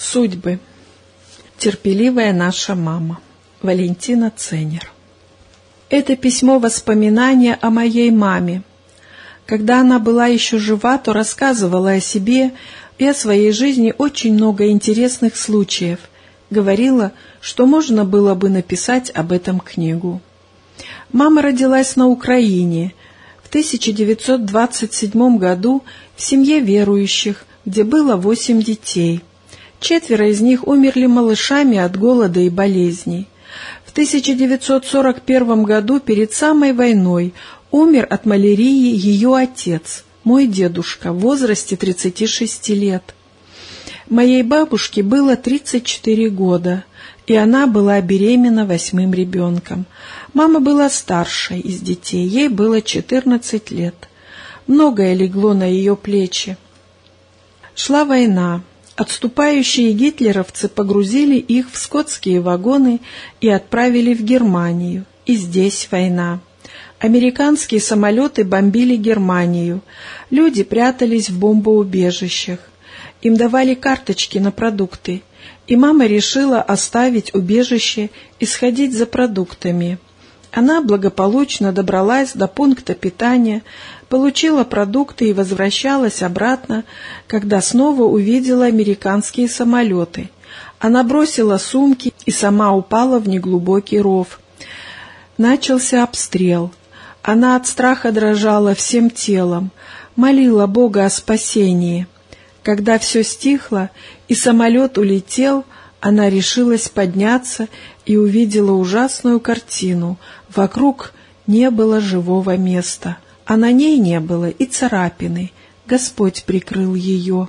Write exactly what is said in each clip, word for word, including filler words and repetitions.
Судьбы. Терпеливая наша мама. Валентина Ценер. Это письмо воспоминания о моей маме. Когда она была еще жива, то рассказывала о себе и о своей жизни очень много интересных случаев. Говорила, что можно было бы написать об этом книгу. Мама родилась на Украине в тысяча девятьсот двадцать седьмом году в семье верующих, где было восемь детей. Четверо из них умерли малышами от голода и болезней. В тысяча девятьсот сорок первом году, перед самой войной, умер от малярии ее отец, мой дедушка, в возрасте тридцати шести лет. Моей бабушке было тридцать четыре года, и она была беременна восьмым ребенком. Мама была старшей из детей, ей было четырнадцать лет. Многое легло на ее плечи. Шла война. Отступающие гитлеровцы погрузили их в скотские вагоны и отправили в Германию. И здесь война. Американские самолеты бомбили Германию. Люди прятались в бомбоубежищах. Им давали карточки на продукты. И мама решила оставить убежище и сходить за продуктами. Она благополучно добралась до пункта питания, получила продукты и возвращалась обратно, когда снова увидела американские самолеты. Она бросила сумки и сама упала в неглубокий ров. Начался обстрел. Она от страха дрожала всем телом, молила Бога о спасении. Когда все стихло и самолет улетел, она решилась подняться и увидела ужасную картину. Вокруг не было живого места, а на ней не было и царапины. Господь прикрыл ее.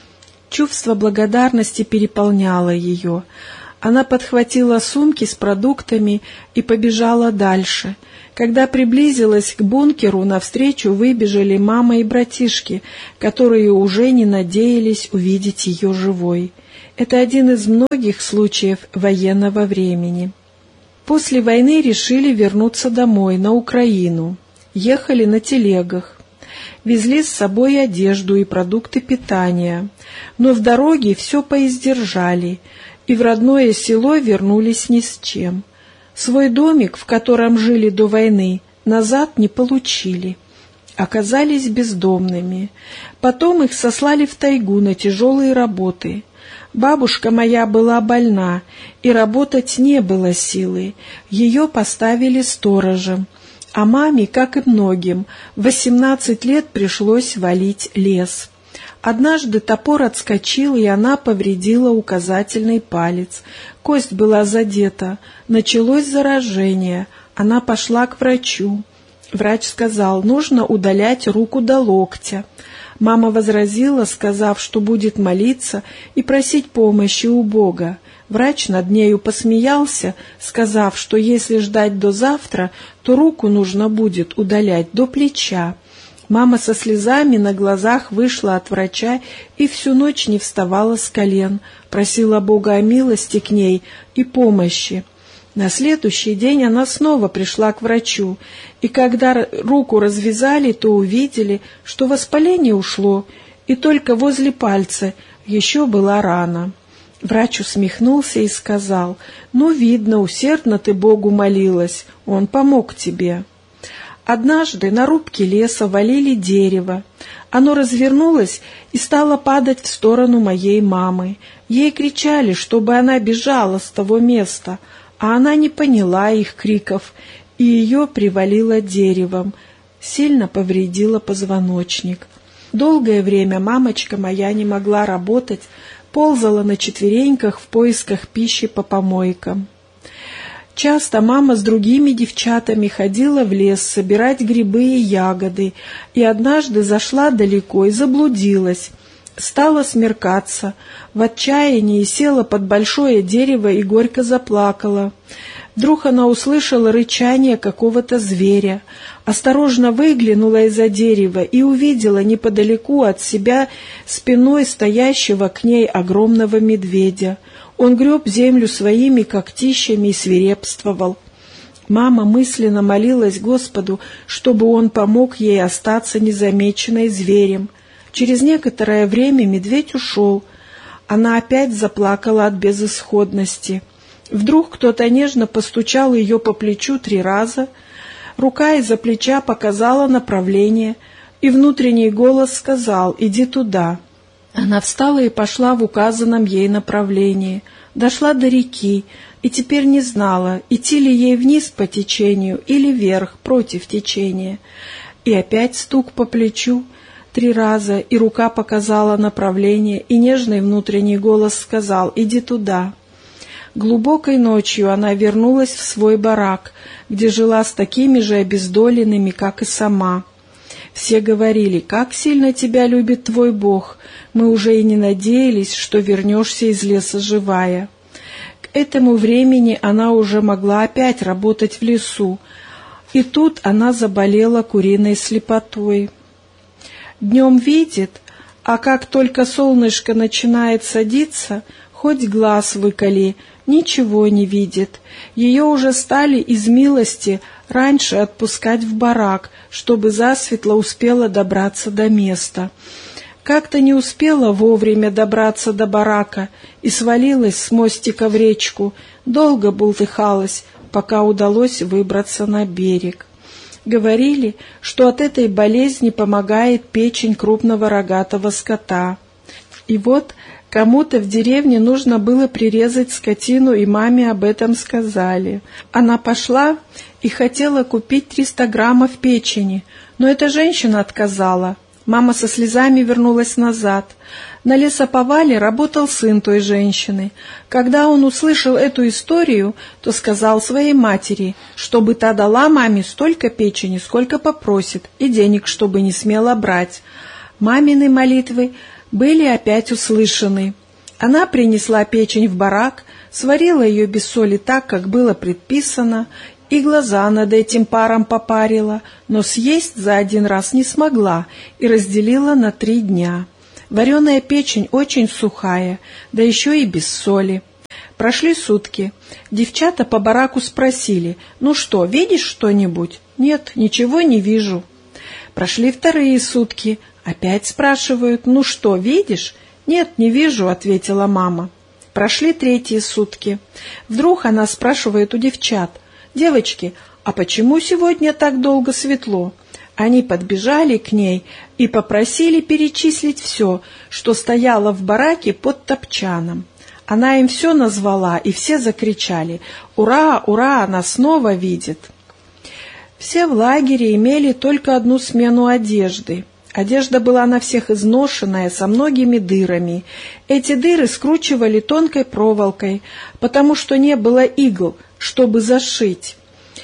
Чувство благодарности переполняло ее. Она подхватила сумки с продуктами и побежала дальше. Когда приблизилась к бункеру, навстречу выбежали мама и братишки, которые уже не надеялись увидеть ее живой. Это один из многих случаев военного времени. После войны решили вернуться домой, на Украину. Ехали на телегах. Везли с собой одежду и продукты питания. Но в дороге все поиздержали, и в родное село вернулись ни с чем. Свой домик, в котором жили до войны, назад не получили. Оказались бездомными. Потом их сослали в тайгу на тяжелые работы. Бабушка моя была больна, и работать не было силы. Ее поставили сторожем. А маме, как и многим, в восемнадцать лет пришлось валить лес. Однажды топор отскочил, и она повредила указательный палец. Кость была задета. Началось заражение. Она пошла к врачу. Врач сказал, нужно удалять руку до локтя. Мама возразила, сказав, что будет молиться и просить помощи у Бога. Врач над нею посмеялся, сказав, что если ждать до завтра, то руку нужно будет удалять до плеча. Мама со слезами на глазах вышла от врача и всю ночь не вставала с колен, просила Бога о милости к ней и помощи. На следующий день она снова пришла к врачу, и когда руку развязали, то увидели, что воспаление ушло, и только возле пальца еще была рана. Врач усмехнулся и сказал, «Ну, видно, усердно ты Богу молилась, Он помог тебе». Однажды на рубке леса валили дерево. Оно развернулось и стало падать в сторону моей мамы. Ей кричали, чтобы она бежала с того места, а она не поняла их криков, и ее привалило деревом, сильно повредило позвоночник. Долгое время мамочка моя не могла работать, ползала на четвереньках в поисках пищи по помойкам. Часто мама с другими девчатами ходила в лес собирать грибы и ягоды, и однажды зашла далеко и заблудилась. Стало смеркаться. В отчаянии села под большое дерево и горько заплакала. Вдруг она услышала рычание какого-то зверя. Осторожно выглянула из-за дерева и увидела неподалеку от себя спиной стоящего к ней огромного медведя. Он греб землю своими когтищами и свирепствовал. Мама мысленно молилась Господу, чтобы Он помог ей остаться незамеченной зверем. Через некоторое время медведь ушел, Она опять заплакала от безысходности. Вдруг кто-то нежно постучал ее по плечу три раза, рука из-за плеча показала направление, и внутренний голос сказал: «Иди туда». Она встала и пошла в указанном ей направлении, дошла до реки и теперь не знала, идти ли ей вниз по течению или вверх, против течения. И опять стук по плечу три раза, и рука показала направление, и нежный внутренний голос сказал: «Иди туда». Глубокой ночью она вернулась в свой барак, где жила с такими же обездоленными, как и сама. Все говорили: «Как сильно тебя любит твой Бог! Мы уже и не надеялись, что вернешься из леса живая». К этому времени она уже могла опять работать в лесу, и тут она заболела куриной слепотой. Днем видит, а как только солнышко начинает садиться, хоть глаз выколи, ничего не видит. Ее уже стали из милости раньше отпускать в барак, чтобы засветло успела добраться до места. Как-то не успела вовремя добраться до барака и свалилась с мостика в речку, долго бултыхалась, пока удалось выбраться на берег. Говорили, что от этой болезни помогает печень крупного рогатого скота. И вот кому-то в деревне нужно было прирезать скотину, и маме об этом сказали. Она пошла и хотела купить триста граммов печени, но эта женщина отказала. Мама со слезами вернулась назад. На лесоповале работал сын той женщины. Когда он услышал эту историю, то сказал своей матери, чтобы та дала маме столько печени, сколько попросит, и денег, чтобы не смела брать. Мамины молитвы были опять услышаны. Она принесла печень в барак, сварила ее без соли так, как было предписано, и глаза над этим паром попарила, но съесть за один раз не смогла и разделила на три дня. Вареная печень очень сухая, да еще и без соли. Прошли сутки. Девчата по бараку спросили: «Ну что, видишь что-нибудь?» «Нет, ничего не вижу». Прошли вторые сутки. Опять спрашивают: «Ну что, видишь?» «Нет, не вижу», — ответила мама. Прошли третьи сутки. Вдруг она спрашивает у девчат: «Девочки, а почему сегодня так долго светло?» Они подбежали к ней и попросили перечислить все, что стояло в бараке под топчаном. Она им все назвала, и все закричали: «Ура, ура, она снова видит!» Все в лагере имели только одну смену одежды. Одежда была на всех изношенная, со многими дырами. Эти дыры скручивали тонкой проволокой, потому что не было игл, чтобы зашить.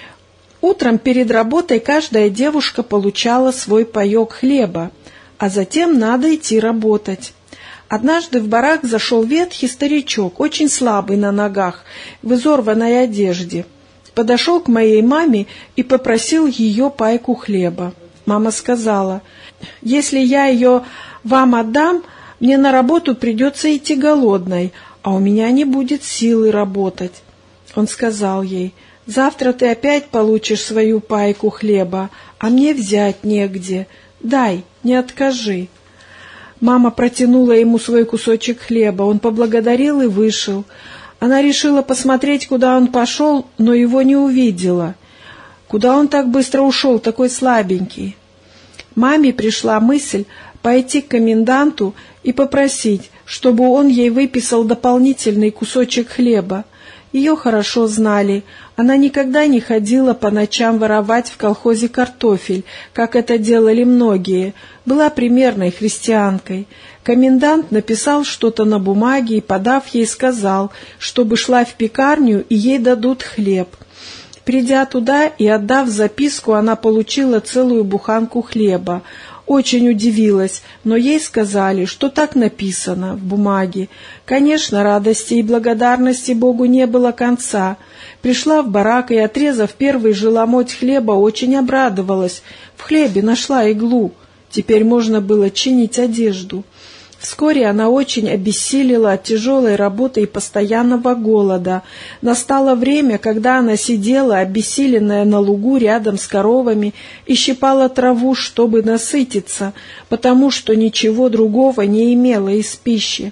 Утром перед работой каждая девушка получала свой паек хлеба, а затем надо идти работать. Однажды в барак зашел ветхий старичок, очень слабый на ногах, в изорванной одежде. Подошел к моей маме и попросил ее пайку хлеба. Мама сказала: «Если я ее вам отдам, мне на работу придется идти голодной, а у меня не будет силы работать». Он сказал ей: «Завтра ты опять получишь свою пайку хлеба, а мне взять негде. Дай, не откажи». Мама протянула ему свой кусочек хлеба, он поблагодарил и вышел. Она решила посмотреть, куда он пошел, но его не увидела. Куда он так быстро ушел, такой слабенький? Маме пришла мысль пойти к коменданту и попросить, чтобы он ей выписал дополнительный кусочек хлеба. Ее хорошо знали. Она никогда не ходила по ночам воровать в колхозе картофель, как это делали многие. Была примерной христианкой. Комендант написал что-то на бумаге и, подав ей, сказал, чтобы шла в пекарню и ей дадут хлеб. Придя туда и отдав записку, она получила целую буханку хлеба. Очень удивилась, но ей сказали, что так написано в бумаге. Конечно, радости и благодарности Богу не было конца. Пришла в барак и, отрезав первый же ломоть хлеба, очень обрадовалась. В хлебе нашла иглу. Теперь можно было чинить одежду. Вскоре она очень обессилила от тяжелой работы и постоянного голода. Настало время, когда она сидела, обессиленная на лугу рядом с коровами, и щипала траву, чтобы насытиться, потому что ничего другого не имела из пищи.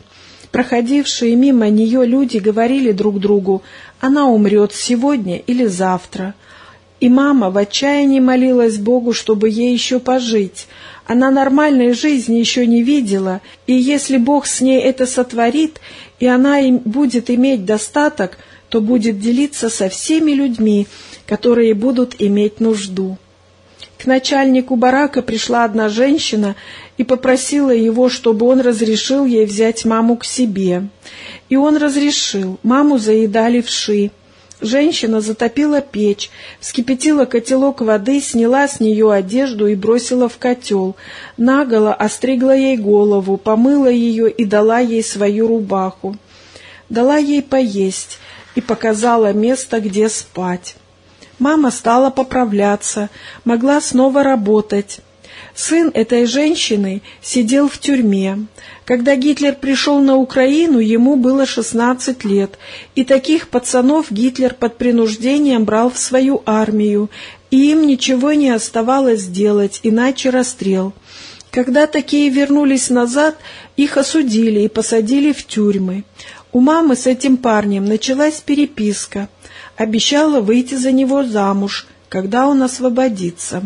Проходившие мимо нее люди говорили друг другу: «Она умрет сегодня или завтра». И мама в отчаянии молилась Богу, чтобы ей еще пожить. Она нормальной жизни еще не видела, и если Бог с ней это сотворит, и она им будет иметь достаток, то будет делиться со всеми людьми, которые будут иметь нужду. К начальнику барака пришла одна женщина и попросила его, чтобы он разрешил ей взять маму к себе. И он разрешил. Маму заедали вши. Женщина затопила печь, вскипятила котелок воды, сняла с нее одежду и бросила в котел. Наголо остригла ей голову, помыла ее и дала ей свою рубаху. Дала ей поесть и показала место, где спать. Мама стала поправляться, могла снова работать. Сын этой женщины сидел в тюрьме. Когда Гитлер пришел на Украину, ему было шестнадцать лет, и таких пацанов Гитлер под принуждением брал в свою армию, и им ничего не оставалось делать, иначе расстрел. Когда такие вернулись назад, их осудили и посадили в тюрьмы. У мамы с этим парнем началась переписка. Обещала выйти за него замуж, когда он освободится.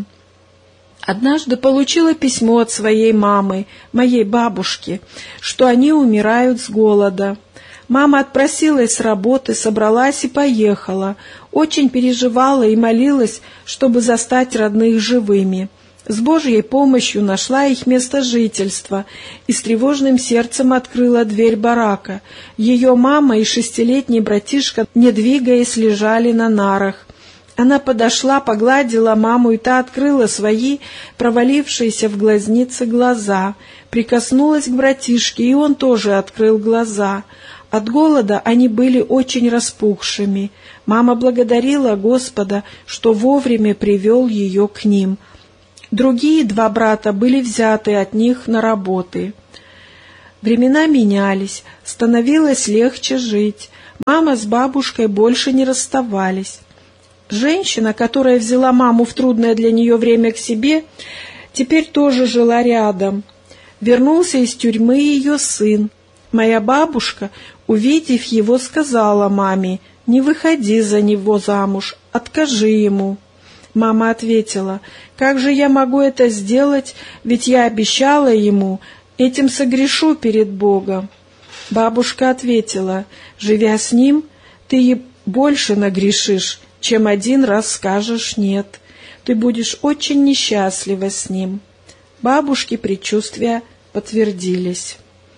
Однажды получила письмо от своей мамы, моей бабушки, что они умирают с голода. Мама отпросилась с работы, собралась и поехала. Очень переживала и молилась, чтобы застать родных живыми. С Божьей помощью нашла их место жительства и с тревожным сердцем открыла дверь барака. Ее мама и шестилетний братишка, не двигаясь, лежали на нарах. Она подошла, погладила маму, и та открыла свои провалившиеся в глазницы глаза, прикоснулась к братишке, и он тоже открыл глаза. От голода они были очень распухшими. Мама благодарила Господа, что вовремя привел ее к ним. Другие два брата были взяты от них на работы. Времена менялись, становилось легче жить. Мама с бабушкой больше не расставались. Женщина, которая взяла маму в трудное для нее время к себе, теперь тоже жила рядом. Вернулся из тюрьмы ее сын. Моя бабушка, увидев его, сказала маме: «Не выходи за него замуж, откажи ему». Мама ответила: «Как же я могу это сделать, ведь я обещала ему, этим согрешу перед Богом». Бабушка ответила: «Живя с ним, ты больше нагрешишь, чем один раз скажешь «нет». Ты будешь очень несчастлива с ним». Бабушки предчувствия подтвердились.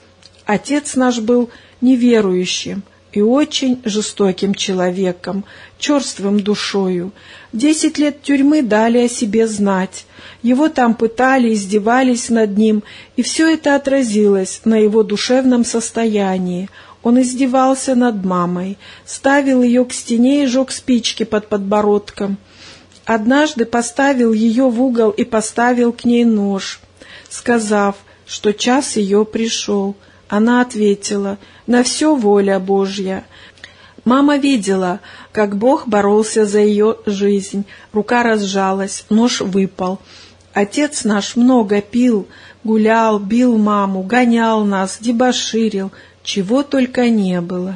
Отец наш был неверующим и очень жестоким человеком, черствым душою. Десять лет тюрьмы дали о себе знать. Его там пытали, издевались над ним, и все это отразилось на его душевном состоянии. Он издевался над мамой, ставил ее к стене и жег спички под подбородком. Однажды поставил ее в угол и поставил к ней нож, сказав, что час ее пришел. Она ответила: «На все воля Божья». Мама видела, как Бог боролся за ее жизнь. Рука разжалась, нож выпал. Отец наш много пил, гулял, бил маму, гонял нас, дебоширил, чего только не было.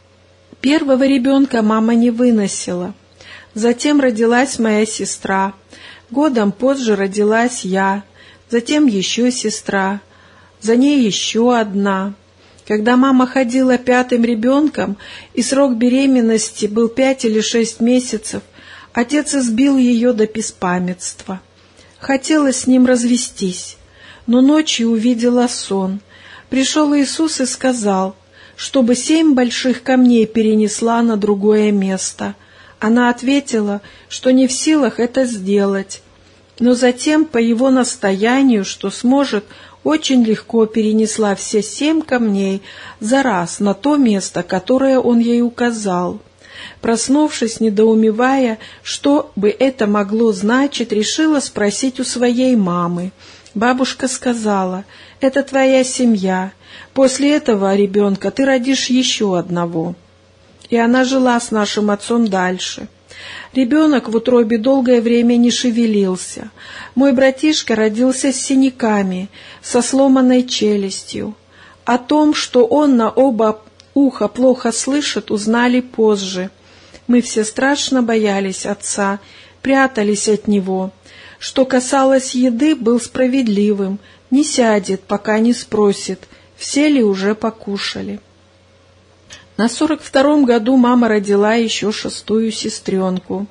Первого ребенка мама не выносила. Затем родилась моя сестра. Годом позже родилась я. Затем еще сестра. За ней еще одна. Когда мама ходила пятым ребенком, и срок беременности был пять или шесть месяцев, отец избил ее до беспамятства. Хотела с ним развестись, но ночью увидела сон. Пришел Иисус и сказал, чтобы семь больших камней перенесла на другое место. Она ответила, что не в силах это сделать, но затем, по его настоянию, что сможет, очень легко перенесла все семь камней за раз на то место, которое он ей указал. Проснувшись, недоумевая, что бы это могло значить, решила спросить у своей мамы. Бабушка сказала: «Это твоя семья. После этого ребенка ты родишь еще одного». И она жила с нашим отцом дальше. Ребенок в утробе долгое время не шевелился. Мой братишка родился с синяками, со сломанной челюстью. О том, что он на оба уха плохо слышит, узнали позже. Мы все страшно боялись отца, прятались от него. Что касалось еды, был справедливым, не сядет, пока не спросит, все ли уже покушали. На сорок втором году мама родила еще шестую сестренку.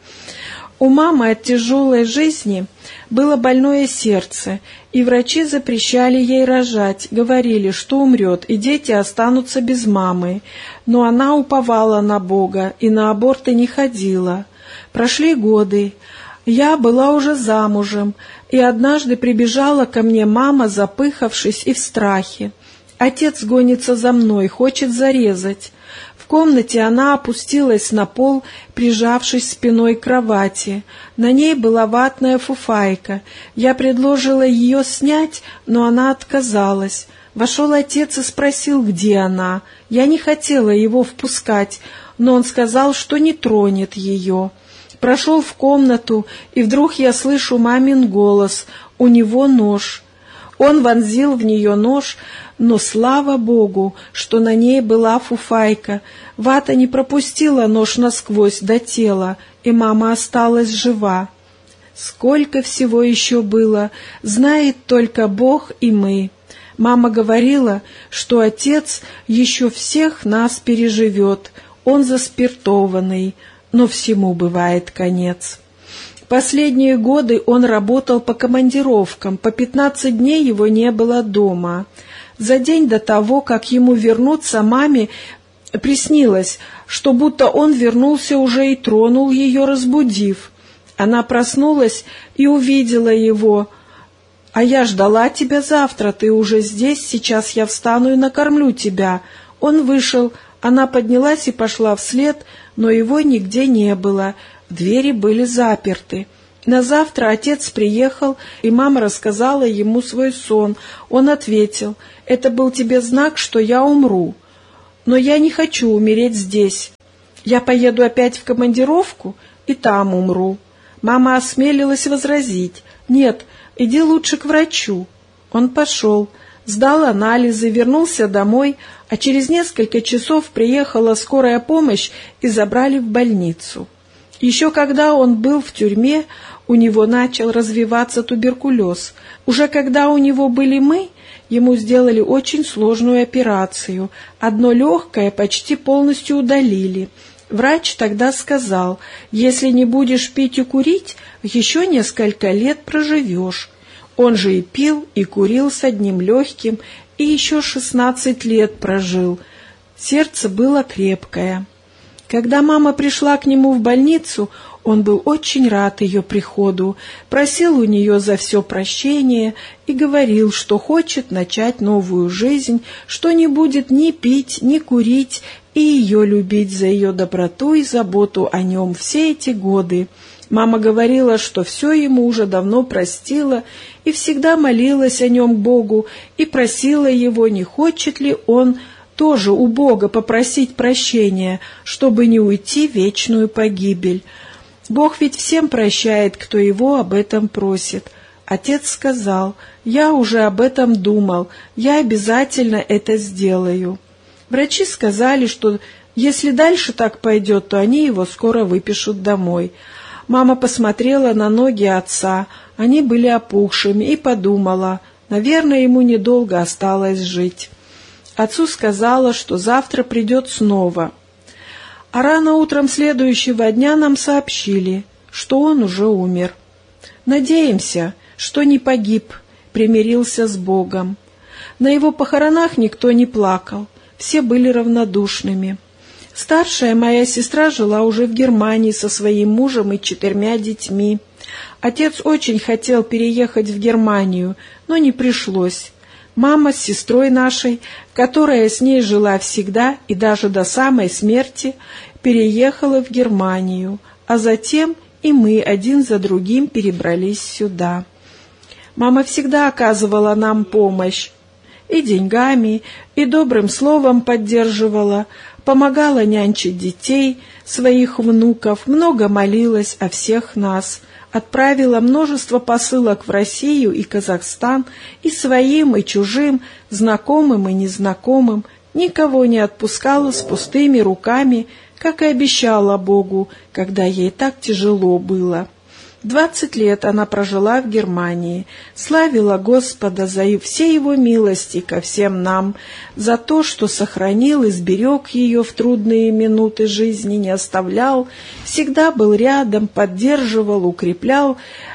У мамы от тяжелой жизни было больное сердце, и врачи запрещали ей рожать, говорили, что умрет, и дети останутся без мамы. Но она уповала на Бога и на аборты не ходила. Прошли годы. Я была уже замужем, и однажды прибежала ко мне мама, запыхавшись и в страхе. Отец гонится за мной, хочет зарезать. В комнате она опустилась на пол, прижавшись спиной к кровати. На ней была ватная фуфайка. Я предложила ее снять, но она отказалась. Вошел отец и спросил, где она. Я не хотела его впускать, но он сказал, что не тронет ее. Прошел в комнату, и вдруг я слышу мамин голос. У него нож. Он вонзил в нее нож, но слава Богу, что на ней была фуфайка. Вата не пропустила нож насквозь до тела, и мама осталась жива. Сколько всего еще было, знает только Бог и мы. Мама говорила, что отец еще всех нас переживет, он заспиртованный, но всему бывает конец. Последние годы он работал по командировкам, по пятнадцать дней его не было дома. За день до того, как ему вернуться, маме приснилось, что будто он вернулся уже и тронул ее, разбудив. Она проснулась и увидела его. «А я ждала тебя завтра, ты уже здесь, сейчас я встану и накормлю тебя». Он вышел, она поднялась и пошла вслед, но его нигде не было, двери были заперты. На завтра отец приехал, и мама рассказала ему свой сон. Он ответил: «Это был тебе знак, что я умру. Но я не хочу умереть здесь. Я поеду опять в командировку и там умру». Мама осмелилась возразить: «Нет, иди лучше к врачу». Он пошел, сдал анализы, вернулся домой, а через несколько часов приехала скорая помощь и забрали в больницу. Еще когда он был в тюрьме, у него начал развиваться туберкулез. Уже когда у него были мы, ему сделали очень сложную операцию. Одно легкое почти полностью удалили. Врач тогда сказал: «Если не будешь пить и курить, еще несколько лет проживешь». Он же и пил, и курил с одним легким, и еще шестнадцать лет прожил. Сердце было крепкое. Когда мама пришла к нему в больницу, он был очень рад ее приходу, просил у нее за все прощения и говорил, что хочет начать новую жизнь, что не будет ни пить, ни курить, и ее любить за ее доброту и заботу о нем все эти годы. Мама говорила, что все ему уже давно простила и всегда молилась о нем Богу и просила его, не хочет ли он тоже у Бога попросить прощения, чтобы не уйти в вечную погибель. Бог ведь всем прощает, кто его об этом просит. Отец сказал: «Я уже об этом думал, я обязательно это сделаю». Врачи сказали, что если дальше так пойдет, то они его скоро выпишут домой. Мама посмотрела на ноги отца, они были опухшими, и подумала: наверное, ему недолго осталось жить. Отцу сказала, что завтра придет снова. А рано утром следующего дня нам сообщили, что он уже умер. Надеемся, что не погиб, примирился с Богом. На его похоронах никто не плакал, все были равнодушными. Старшая моя сестра жила уже в Германии со своим мужем и четырьмя детьми. Отец очень хотел переехать в Германию, но не пришлось. Мама с сестрой нашей, которая с ней жила всегда и даже до самой смерти, переехала в Германию, а затем и мы один за другим перебрались сюда. Мама всегда оказывала нам помощь, и деньгами, и добрым словом поддерживала, помогала нянчить детей, своих внуков, много молилась о всех нас. отправила множество посылок в Россию и Казахстан, и своим, и чужим, знакомым и незнакомым, никого не отпускала с пустыми руками, как и обещала Богу, когда ей так тяжело было. Двадцать лет она прожила в Германии, славила Господа за все Его милости ко всем нам, за то, что сохранил и сберег ее в трудные минуты жизни, не оставлял, всегда был рядом, поддерживал, укреплял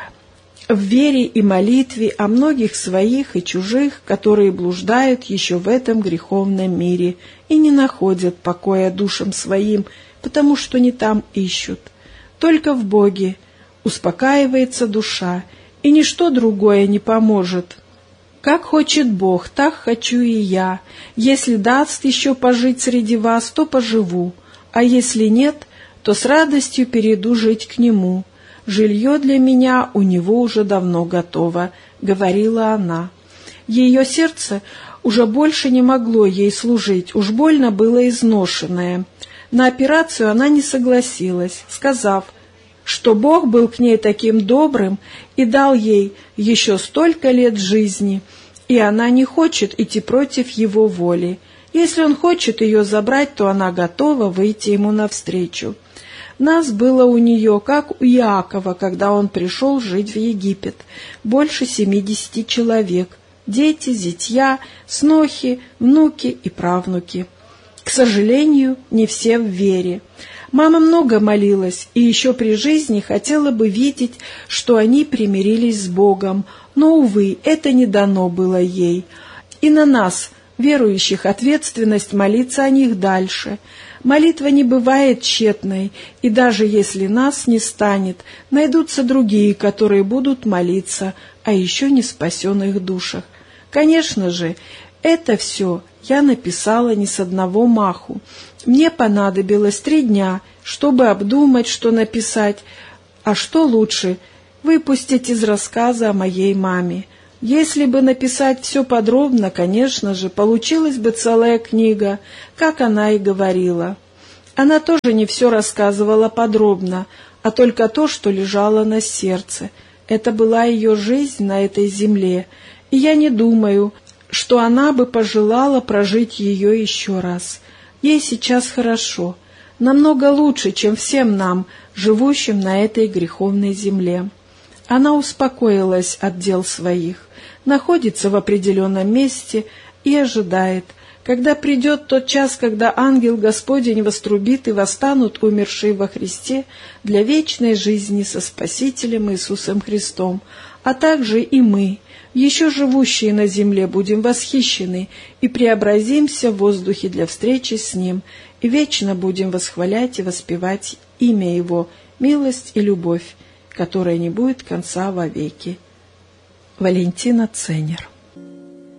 в вере и молитве о многих своих и чужих, которые блуждают еще в этом греховном мире и не находят покоя душам своим, потому что не там ищут. Только в Боге успокаивается душа, и ничто другое не поможет. Как хочет Бог, так хочу и я. Если даст еще пожить среди вас, то поживу, а если нет, то с радостью перейду жить к Нему. Жилье для меня у Него уже давно готово, — говорила она. Ее сердце уже больше не могло ей служить, уж больно было изношенное. На операцию она не согласилась, сказав, что Бог был к ней таким добрым и дал ей еще столько лет жизни, и она не хочет идти против Его воли. Если Он хочет ее забрать, то она готова выйти Ему навстречу. Нас было у нее, как у Иакова, когда он пришел жить в Египет, больше семидесяти человек, дети, зятья, снохи, внуки и правнуки. К сожалению, не все в вере. Мама много молилась и еще при жизни хотела бы видеть, что они примирились с Богом, но, увы, это не дано было ей. И на нас, верующих, ответственность молиться о них дальше. Молитва не бывает тщетной, и даже если нас не станет, найдутся другие, которые будут молиться о еще не спасенных душах. Конечно же, это все я написала не с одного маху. Мне понадобилось три дня, чтобы обдумать, что написать, а что лучше — выпустить из рассказа о моей маме. Если бы написать все подробно, конечно же, получилась бы целая книга, как она и говорила. Она тоже не все рассказывала подробно, а только то, что лежало на сердце. Это была ее жизнь на этой земле, и я не думаю, что она бы пожелала прожить ее еще раз. Ей сейчас хорошо, намного лучше, чем всем нам, живущим на этой греховной земле. Она успокоилась от дел своих, находится в определенном месте и ожидает, когда придет тот час, когда ангел Господень вострубит и восстанут умершие во Христе для вечной жизни со Спасителем Иисусом Христом, а также и мы, еще живущие на земле, будем восхищены и преобразимся в воздухе для встречи с Ним, и вечно будем восхвалять и воспевать имя Его, милость и любовь, которая не будет конца вовеки. Валентина Ценер.